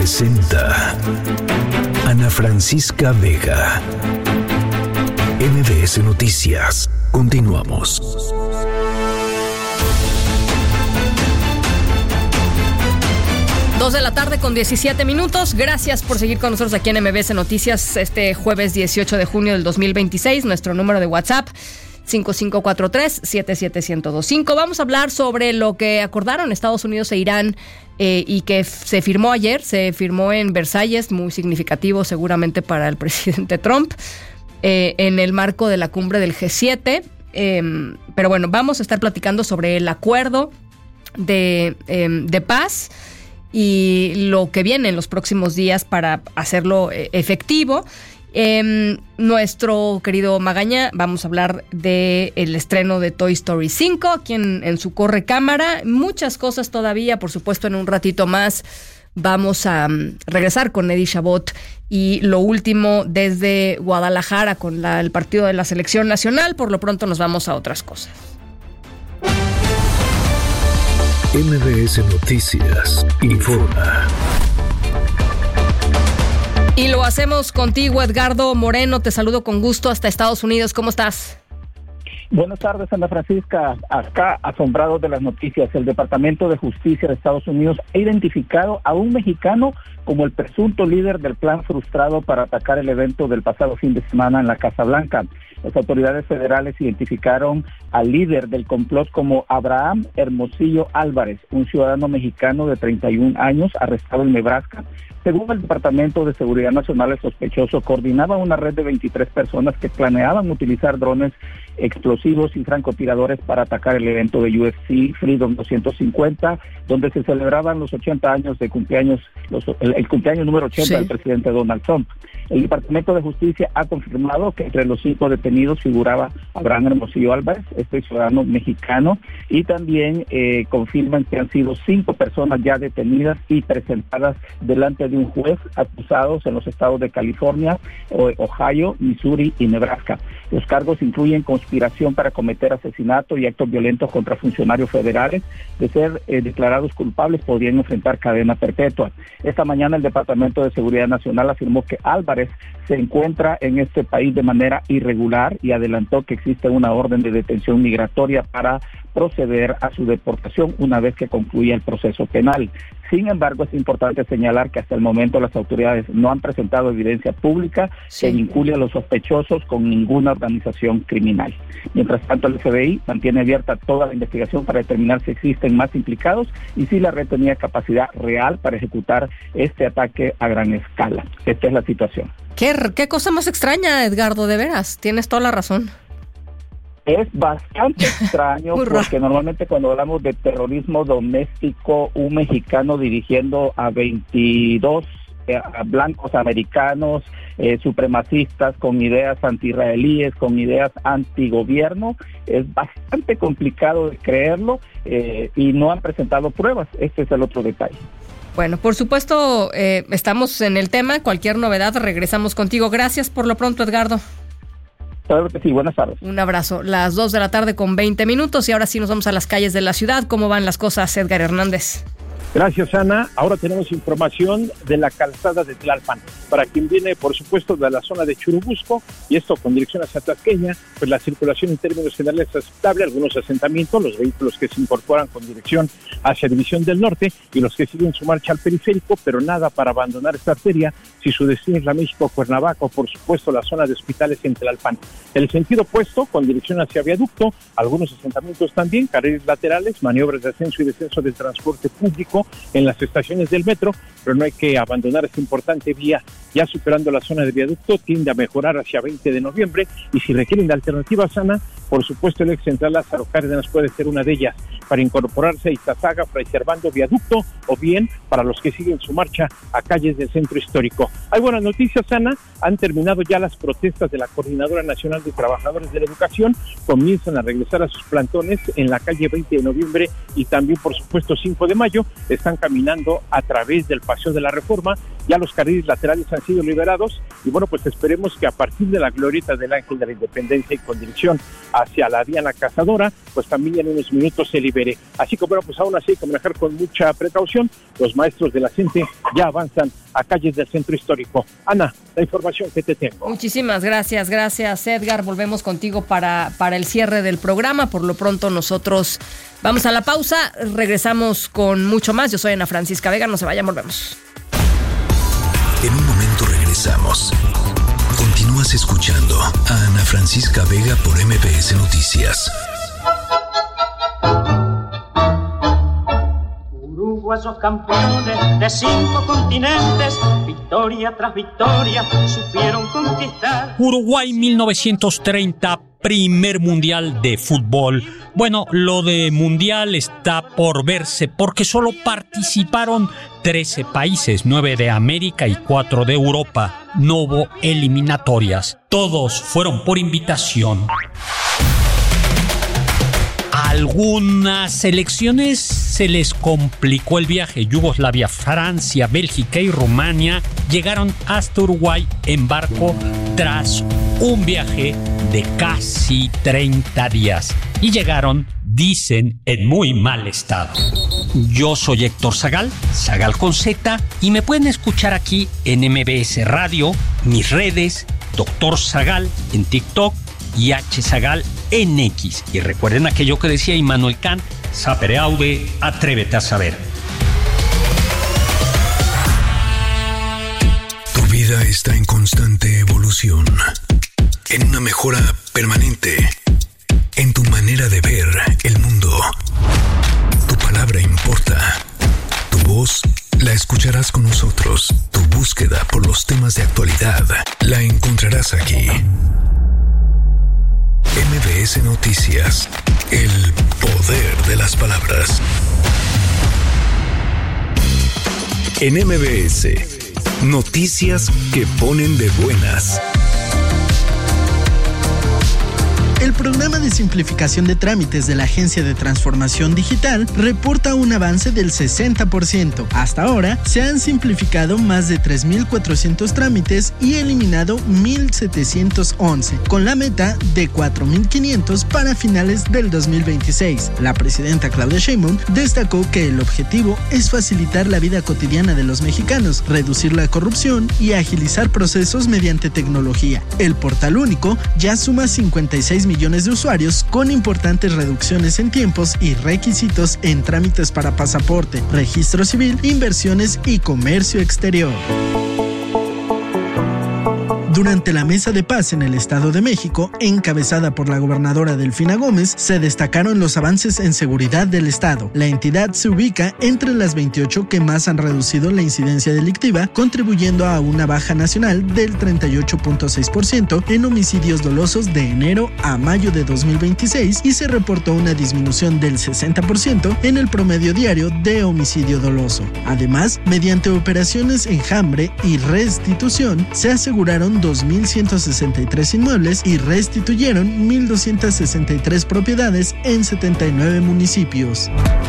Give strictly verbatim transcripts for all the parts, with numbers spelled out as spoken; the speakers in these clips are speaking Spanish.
Presenta Ana Francisca Vega. M B S Noticias. Continuamos. Dos de la tarde con diecisiete minutos. Gracias por seguir con nosotros aquí en M B S Noticias este jueves dieciocho de junio del dos mil veintiséis. Nuestro número de WhatsApp cinco cinco cuatro tres, siete siete uno cero dos cinco. Vamos a hablar sobre lo que acordaron Estados Unidos e Irán eh, y que f- se firmó ayer, se firmó en Versalles, muy significativo seguramente para el presidente Trump, eh, en el marco de la cumbre del G siete. Eh, pero bueno, vamos a estar platicando sobre el acuerdo de, eh, de paz y lo que viene en los próximos días para hacerlo eh, efectivo. Eh, nuestro querido Magaña, vamos a hablar del estreno de Toy Story cinco aquí en, en su correcámara. Muchas cosas todavía, por supuesto, en un ratito más vamos a um, regresar con Eddie Chabot y lo último desde Guadalajara con la, el partido de la Selección Nacional. Por lo pronto nos vamos a otras cosas. M B S Noticias informa. Y lo hacemos contigo, Edgardo Moreno. Te saludo con gusto hasta Estados Unidos. ¿Cómo estás? Buenas tardes, Ana Francisca. Acá, asombrado de las noticias, el Departamento de Justicia de Estados Unidos ha identificado a un mexicano como el presunto líder del plan frustrado para atacar el evento del pasado fin de semana en la Casa Blanca. Las autoridades federales identificaron al líder del complot como Abraham Hermosillo Álvarez, un ciudadano mexicano de treinta y un años, arrestado en Nebraska. Según el Departamento de Seguridad Nacional, el sospechoso coordinaba una red de veintitrés personas que planeaban utilizar drones explosivos y francotiradores para atacar el evento de U F C Freedom doscientos cincuenta, donde se celebraban los ochenta años de cumpleaños, los, el, el cumpleaños número ochenta sí. del presidente Donald Trump. El Departamento de Justicia ha confirmado que entre los cinco detenidos figuraba Abraham Hermosillo Álvarez, este ciudadano mexicano, y también eh, confirman que han sido cinco personas ya detenidas y presentadas delante de un juez, acusados en los estados de California, Ohio, Missouri y Nebraska. Los cargos incluyen conspiración para cometer asesinato y actos violentos contra funcionarios federales. De ser eh, declarados culpables, podrían enfrentar cadena perpetua. Esta mañana el Departamento de Seguridad Nacional afirmó que Álvarez se encuentra en este país de manera irregular y adelantó que existe una orden de detención migratoria para proceder a su deportación una vez que concluya el proceso penal. Sin embargo, es importante señalar que hasta el momento las autoridades no han presentado evidencia pública sí. que vincule a los sospechosos con ninguna organización criminal. Mientras tanto, el F B I mantiene abierta toda la investigación para determinar si existen más implicados y si la red tenía capacidad real para ejecutar este ataque a gran escala. Esta es la situación. ¿Qué, qué cosa más extraña, Edgardo? De veras, tienes toda la razón. Es bastante extraño porque normalmente cuando hablamos de terrorismo doméstico, un mexicano dirigiendo a veintidós eh, a blancos americanos, eh, supremacistas con ideas anti-israelíes, con ideas antigobierno, es bastante complicado de creerlo eh, y no han presentado pruebas. Este es el otro detalle. Bueno, por supuesto, eh, estamos en el tema. Cualquier novedad, regresamos contigo. Gracias por lo pronto, Edgardo. Claro que sí, buenas tardes. Un abrazo. Las dos de la tarde con veinte minutos y ahora sí nos vamos a las calles de la ciudad. ¿Cómo van las cosas, Edgar Hernández? Gracias, Ana. Ahora tenemos información de la calzada de Tlalpan. Para quien viene, por supuesto, de la zona de Churubusco, y esto con dirección hacia Tasqueña, pues la circulación en términos generales es aceptable. Algunos asentamientos, los vehículos que se incorporan con dirección hacia División del Norte y los que siguen su marcha al periférico, pero nada para abandonar esta arteria si su destino es la México-Cuernavaca o, por supuesto, la zona de hospitales en Tlalpan. El sentido opuesto, con dirección hacia Viaducto, algunos asentamientos también, carriles laterales, maniobras de ascenso y descenso del transporte público en las estaciones del metro, pero no hay que abandonar esta importante vía. Ya superando la zona de Viaducto, tiende a mejorar hacia veinte de noviembre, y si requieren de alternativas, Ana, por supuesto el ex central Lázaro Cárdenas puede ser una de ellas, para incorporarse a Iztazaga, Fray Servando, Viaducto, o bien para los que siguen su marcha a calles del centro histórico. Hay buenas noticias, Ana, han terminado ya las protestas de la Coordinadora Nacional de Trabajadores de la Educación, comienzan a regresar a sus plantones en la calle veinte de noviembre y también, por supuesto, cinco de mayo, están caminando a través del Paseo de la Reforma, ya los carriles laterales han han sido liberados y bueno, pues esperemos que a partir de la glorieta del Ángel de la Independencia y con dirección hacia la Diana Cazadora, pues también en unos minutos se libere. Así que bueno, pues aún así hay que manejar con mucha precaución. Los maestros de la gente ya avanzan a calles del centro histórico. Ana, la información que te tengo. Muchísimas gracias, gracias Edgar. Volvemos contigo para, para el cierre del programa. Por lo pronto nosotros vamos a la pausa, regresamos con mucho más. Yo soy Ana Francisca Vega, no se vayan, volvemos. En un momento regresamos. Continúas escuchando a Ana Francisca Vega por M B S Noticias. Uruguayos campeones de cinco continentes, victoria tras victoria, supieron conquistar. Uruguay mil novecientos treinta, primer mundial de fútbol. Bueno, lo de mundial está por verse porque solo participaron trece países, nueve de América y cuatro de Europa. No hubo eliminatorias, todos fueron por invitación. A algunas selecciones se les complicó el viaje. Yugoslavia, Francia, Bélgica y Rumania llegaron hasta Uruguay en barco tras un viaje de casi treinta días. Y llegaron, dicen, en muy mal estado. Yo soy Héctor Zagal, Zagal con Z, y me pueden escuchar aquí en M B S Radio, mis redes, Doctor Zagal en TikTok y H. Zagal en X. Y recuerden aquello que decía Immanuel Kant, sapere aude, atrévete a saber. Tu vida está en constante evolución, en una mejora permanente, en tu manera de ver el mundo. Tu palabra importa. Tu voz la escucharás con nosotros. Tu búsqueda por los temas de actualidad la encontrarás aquí. M B S Noticias, el poder de las palabras. En M B S, noticias que ponen de buenas. El programa de simplificación de trámites de la Agencia de Transformación Digital reporta un avance del sesenta por ciento. Hasta ahora se han simplificado más de tres mil cuatrocientos trámites y eliminado mil setecientos once, con la meta de cuatro mil quinientos para finales del dos mil veintiséis. La presidenta Claudia Sheinbaum destacó que el objetivo es facilitar la vida cotidiana de los mexicanos, reducir la corrupción y agilizar procesos mediante tecnología. El portal único ya suma cincuenta y seis millones de usuarios, con importantes reducciones en tiempos y requisitos en trámites para pasaporte, registro civil, inversiones y comercio exterior. Durante la mesa de paz en el Estado de México, encabezada por la gobernadora Delfina Gómez, se destacaron los avances en seguridad del Estado. La entidad se ubica entre las veintiocho que más han reducido la incidencia delictiva, contribuyendo a una baja nacional del treinta y ocho punto seis por ciento en homicidios dolosos de enero a mayo de dos mil veintiséis y se reportó una disminución del sesenta por ciento en el promedio diario de homicidio doloso. Además, mediante operaciones enjambre y restitución, se aseguraron dos mil ciento sesenta y tres inmuebles y restituyeron mil doscientas sesenta y tres propiedades en setenta y nueve municipios.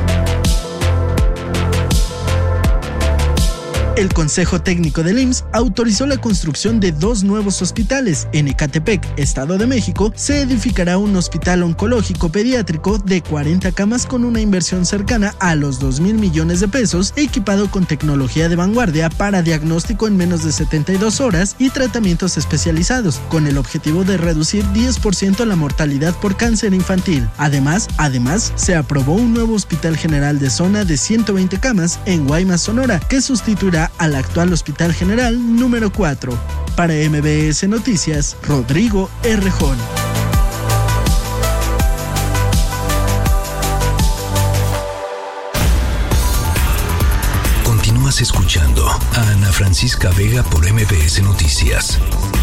El Consejo Técnico del I M S S autorizó la construcción de dos nuevos hospitales. En Ecatepec, Estado de México, se edificará un hospital oncológico pediátrico de cuarenta camas con una inversión cercana a los dos mil millones de pesos, equipado con tecnología de vanguardia para diagnóstico en menos de setenta y dos horas y tratamientos especializados, con el objetivo de reducir diez por ciento la mortalidad por cáncer infantil. Además, además, se aprobó un nuevo Hospital General de Zona de ciento veinte camas en Guaymas, Sonora, que sustituirá al actual Hospital General número cuatro. Para M B S Noticias, Rodrigo Errejón. Continúas escuchando a Ana Francisca Vega por M B S Noticias.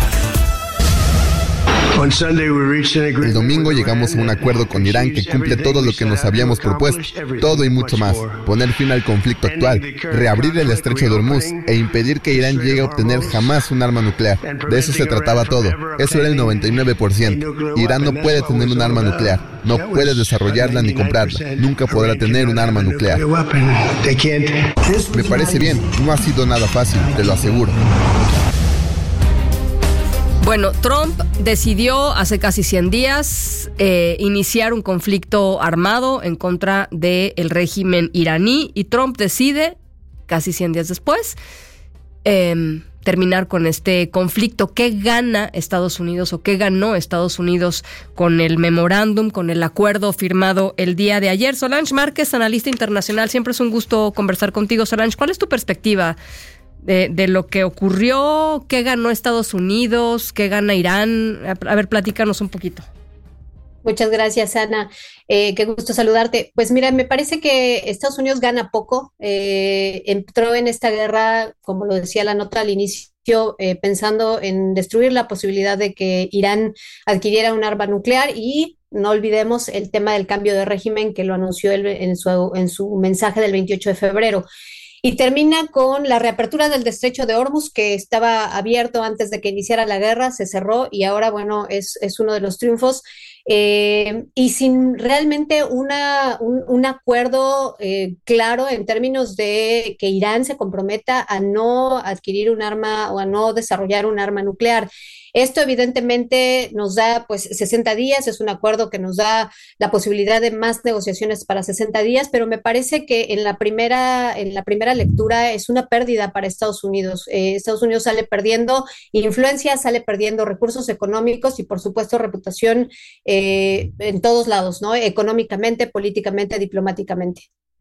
El domingo llegamos a un acuerdo con Irán que cumple todo lo que nos habíamos propuesto, todo y mucho más. Poner fin al conflicto actual, reabrir el estrecho de Hormuz e impedir que Irán llegue a obtener jamás un arma nuclear. De eso se trataba todo. Eso era el noventa y nueve por ciento. Irán no puede tener un arma nuclear. No puede desarrollarla ni comprarla. Nunca podrá tener un arma nuclear. Me parece bien. No ha sido nada fácil, te lo aseguro. Bueno, Trump decidió hace casi cien días eh, iniciar un conflicto armado en contra del régimen iraní, y Trump decide, casi cien días después, eh, terminar con este conflicto. ¿Qué gana Estados Unidos o qué ganó Estados Unidos con el memorándum, con el acuerdo firmado el día de ayer? Solange Márquez, analista internacional, siempre es un gusto conversar contigo. Solange, ¿cuál es tu perspectiva De, de lo que ocurrió? ¿Qué ganó Estados Unidos? ¿Qué gana Irán? A ver, platícanos un poquito. Muchas gracias, Ana. Eh, qué gusto saludarte. Pues mira, me parece que Estados Unidos gana poco. Eh, entró en esta guerra, como lo decía la nota al inicio, eh, pensando en destruir la posibilidad de que Irán adquiriera un arma nuclear, y no olvidemos el tema del cambio de régimen que lo anunció él en su, en su mensaje del veintiocho de febrero. Y termina con la reapertura del estrecho de Hormuz, que estaba abierto antes de que iniciara la guerra, se cerró y ahora, bueno, es, es uno de los triunfos. Eh, y sin realmente una, un, un acuerdo eh, claro en términos de que Irán se comprometa a no adquirir un arma o a no desarrollar un arma nuclear. Esto evidentemente nos da pues sesenta días, es un acuerdo que nos da la posibilidad de más negociaciones para sesenta días, pero me parece que en la primera, en la primera lectura es una pérdida para Estados Unidos. Eh, Estados Unidos sale perdiendo influencia, sale perdiendo recursos económicos y por supuesto reputación eh, en todos lados, ¿no? Económicamente, políticamente, diplomáticamente.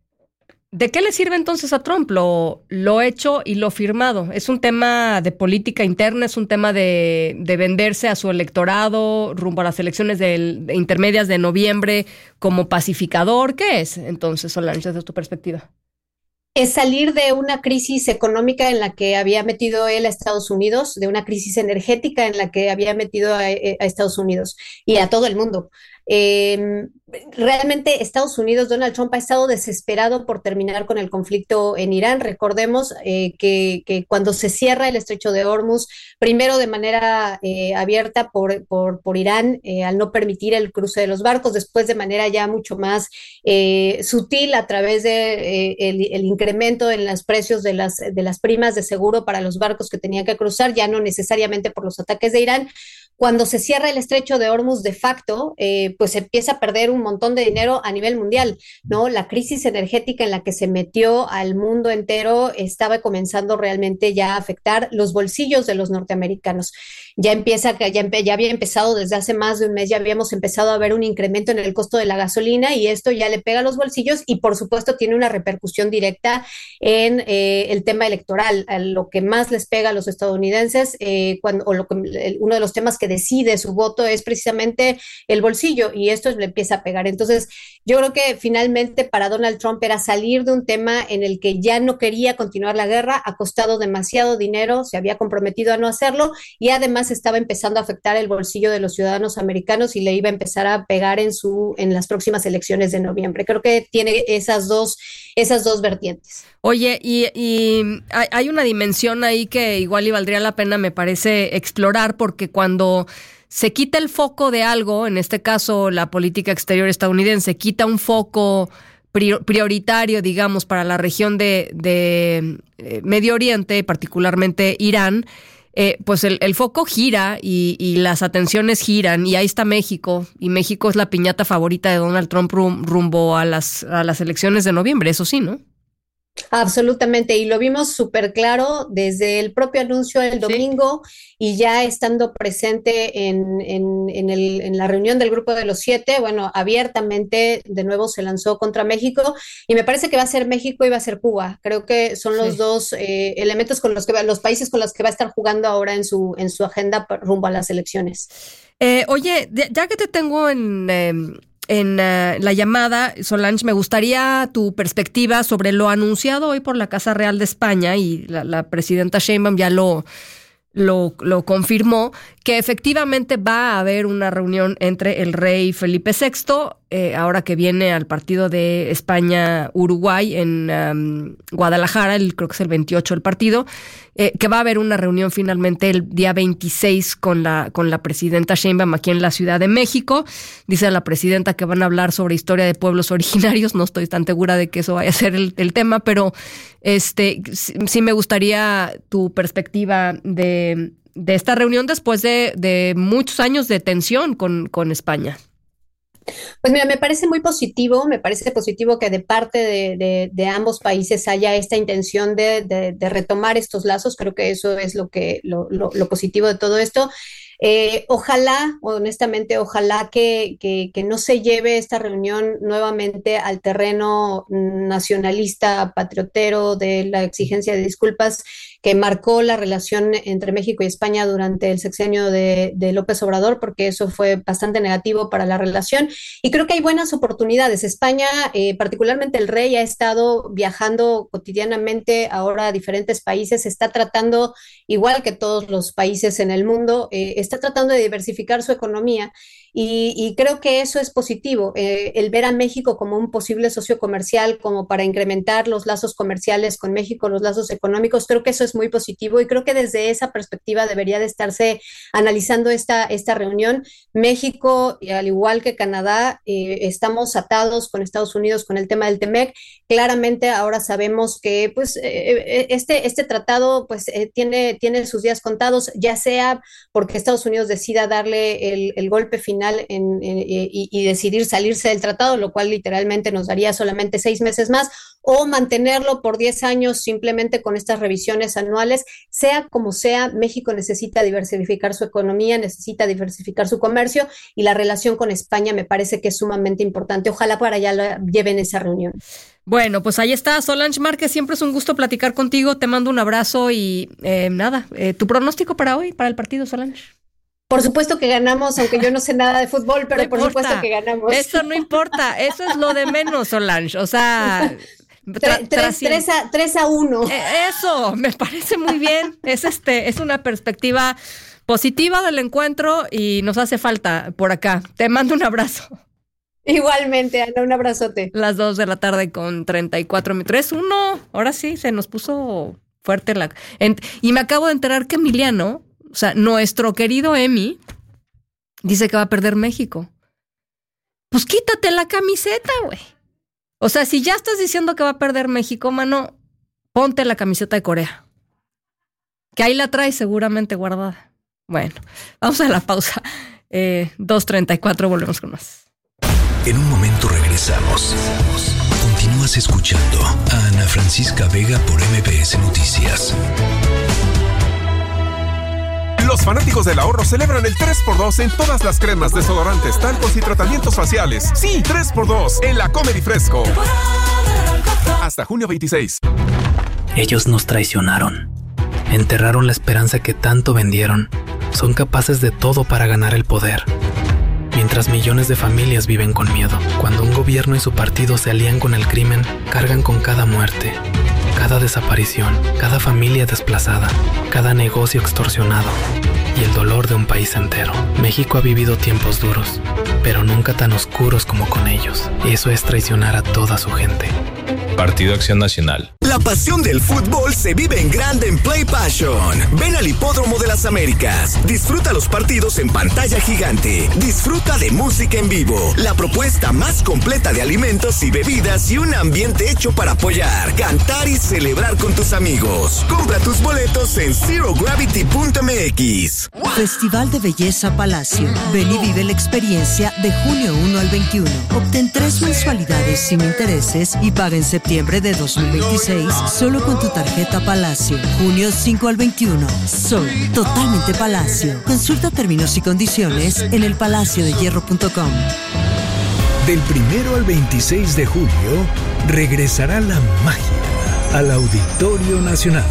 ¿De qué le sirve entonces a Trump lo, lo hecho y lo firmado? ¿Es un tema de política interna? ¿Es un tema de, de venderse a su electorado rumbo a las elecciones de, de intermedias de noviembre como pacificador? ¿Qué es entonces, Solange, desde tu perspectiva? Es salir de una crisis económica en la que había metido él a Estados Unidos, de una crisis energética en la que había metido a, a Estados Unidos y a todo el mundo. Eh, realmente Estados Unidos, Donald Trump ha estado desesperado por terminar con el conflicto en Irán. Recordemos eh, que, que cuando se cierra el estrecho de Hormuz, primero de manera eh, abierta por, por, por Irán, eh, al no permitir el cruce de los barcos, después de manera ya mucho más eh, sutil a través de eh, el, el incremento en los precios de las, de las primas de seguro para los barcos que tenían que cruzar, ya no necesariamente por los ataques de Irán. Cuando se cierra el estrecho de Hormuz de facto, eh, pues se empieza a perder un montón de dinero a nivel mundial, ¿no? La crisis energética en la que se metió al mundo entero estaba comenzando realmente ya a afectar los bolsillos de los norteamericanos. Ya empieza, ya, ya había empezado desde hace más de un mes, ya habíamos empezado a ver un incremento en el costo de la gasolina y esto ya le pega a los bolsillos y por supuesto tiene una repercusión directa en eh, el tema electoral, a lo que más les pega a los estadounidenses, eh, cuando, o lo que, el, uno de los temas que decide su voto es precisamente el bolsillo y esto le empieza a pegar. Entonces yo creo que finalmente para Donald Trump era salir de un tema en el que ya no quería continuar la guerra, ha costado demasiado dinero, se había comprometido a no hacerlo y además estaba empezando a afectar el bolsillo de los ciudadanos americanos y le iba a empezar a pegar en su en las próximas elecciones de noviembre. Creo que tiene esas dos, esas dos vertientes. Oye, y, y hay una dimensión ahí que igual y valdría la pena, me parece, explorar, porque cuando se quita el foco de algo, en este caso la política exterior estadounidense, quita un foco prioritario, digamos, para la región de, de Medio Oriente, particularmente Irán, eh, pues el, el foco gira y, y las atenciones giran, y ahí está México, y México es la piñata favorita de Donald Trump rum, rumbo a las, a las elecciones de noviembre, eso sí, ¿no? Absolutamente, y lo vimos súper claro desde el propio anuncio el domingo, sí. Y ya estando presente en, en, en, el, en la reunión del Grupo de los Siete, bueno, abiertamente de nuevo se lanzó contra México, y me parece que va a ser México y va a ser Cuba. Creo que son los sí. dos eh, elementos con los que va, los países con los que va a estar jugando ahora en su, en su agenda rumbo a las elecciones. Eh, oye, ya que te tengo en... Eh... En uh, la llamada, Solange, me gustaría tu perspectiva sobre lo anunciado hoy por la Casa Real de España, y la, la presidenta Sheinbaum ya lo, lo, lo confirmó, que efectivamente va a haber una reunión entre el rey Felipe sexto, eh, ahora que viene al partido de España-Uruguay en um, Guadalajara, el, creo que es el veintiocho el partido, eh, que va a haber una reunión finalmente el día veintiséis con la, con la presidenta Sheinbaum aquí en la Ciudad de México. Dice la presidenta que van a hablar sobre historia de pueblos originarios, no estoy tan segura de que eso vaya a ser el, el tema, pero este sí, sí me gustaría tu perspectiva de de esta reunión después de, de muchos años de tensión con, con España. Pues mira, me parece muy positivo, me parece positivo que de parte de, de, de ambos países haya esta intención de, de, de retomar estos lazos. Creo que eso es lo que lo, lo, lo positivo de todo esto. Eh, ojalá, honestamente, ojalá que, que, que no se lleve esta reunión nuevamente al terreno nacionalista, patriotero, de la exigencia de disculpas que marcó la relación entre México y España durante el sexenio de, de López Obrador, porque eso fue bastante negativo para la relación. Y creo que hay buenas oportunidades. España, eh, particularmente el rey, ha estado viajando cotidianamente ahora a diferentes países, está tratando, igual que todos los países en el mundo, eh, está tratando de diversificar su economía. Y, y creo que eso es positivo, eh, el ver a México como un posible socio comercial, como para incrementar los lazos comerciales con México, los lazos económicos, creo que eso es muy positivo y creo que desde esa perspectiva debería de estarse analizando esta, esta reunión. México, al igual que Canadá, eh, estamos atados con Estados Unidos con el tema del TEMEC. Claramente ahora sabemos que pues, eh, este, este tratado pues, eh, tiene, tiene sus días contados, ya sea porque Estados Unidos decida darle el, el golpe final En, en, y, y decidir salirse del tratado, lo cual literalmente nos daría solamente seis meses más, o mantenerlo por diez años simplemente con estas revisiones anuales. Sea como sea, México necesita diversificar su economía, necesita diversificar su comercio y la relación con España me parece que es sumamente importante. Ojalá para allá la lleven esa reunión. Bueno, pues ahí está, Solange Márquez, siempre es un gusto platicar contigo, te mando un abrazo y eh, nada, eh, ¿tu pronóstico para hoy, para el partido, Solange? Por supuesto que ganamos, aunque yo no sé nada de fútbol, pero no por importa. supuesto que ganamos. Eso no importa, eso es lo de menos, Solange. O sea, tra- tres, tres, a, tres a uno. Eso, me parece muy bien. Es este, es una perspectiva positiva del encuentro y nos hace falta por acá. Te mando un abrazo. Igualmente, Ana, un abrazote. Las dos de la tarde con treinta y cuatro minutos. tres uno, ahora sí, se nos puso fuerte la... En, y me acabo de enterar que Emiliano... O sea, nuestro querido Emi dice que va a perder México. Pues quítate la camiseta, güey. O sea, si ya estás diciendo que va a perder México, mano, ponte la camiseta de Corea. Que ahí la traes seguramente guardada. Bueno, vamos a la pausa. Eh, dos treinta y cuatro, volvemos con más. En un momento regresamos. Continúas escuchando a Ana Francisca Vega por M B S Noticias. Los fanáticos del ahorro celebran el tres por dos en todas las cremas, desodorantes, talcos y tratamientos faciales. Sí, tres por dos en la Comedy Fresco. Hasta junio veintiséis. Ellos nos traicionaron. Enterraron la esperanza que tanto vendieron. Son capaces de todo para ganar el poder. Mientras millones de familias viven con miedo. Cuando un gobierno y su partido se alían con el crimen, cargan con cada muerte, cada desaparición, cada familia desplazada, cada negocio extorsionado y el dolor de un país entero. México ha vivido tiempos duros, pero nunca tan oscuros como con ellos. Eso es traicionar a toda su gente. Partido Acción Nacional. La pasión del fútbol se vive en grande en Play Passion. Ven al Hipódromo de las Américas. Disfruta los partidos en pantalla gigante. Disfruta de música en vivo. La propuesta más completa de alimentos y bebidas y un ambiente hecho para apoyar, cantar y celebrar con tus amigos. Compra tus boletos en zero gravity punto m x. Festival de Belleza Palacio. Ven y vive la experiencia de junio primero al veintiuno. Obtén tres mensualidades sin intereses y paga en septiembre de dos mil veintiséis solo con tu tarjeta Palacio. junio cinco al veintiuno. Soy totalmente Palacio. Consulta términos y condiciones en el palacio de hierro punto com. Del primero al veintiséis de julio regresará la magia al Auditorio Nacional.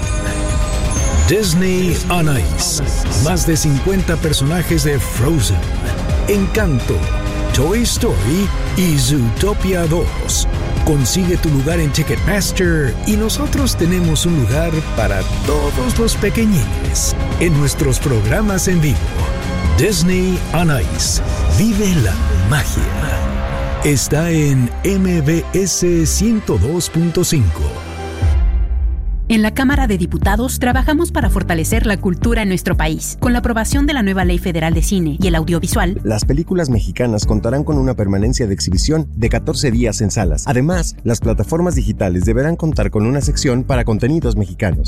Disney on Ice. Más de cincuenta personajes de Frozen, Encanto, Toy Story y Zootopia dos. Consigue tu lugar en Ticketmaster y nosotros tenemos un lugar para todos los pequeñines en nuestros programas en vivo. Disney on Ice. Vive la magia. Está en M B S ciento dos punto cinco. En la Cámara de Diputados trabajamos para fortalecer la cultura en nuestro país. Con la aprobación de la nueva Ley Federal de Cine y el Audiovisual, las películas mexicanas contarán con una permanencia de exhibición de catorce días en salas. Además, las plataformas digitales deberán contar con una sección para contenidos mexicanos.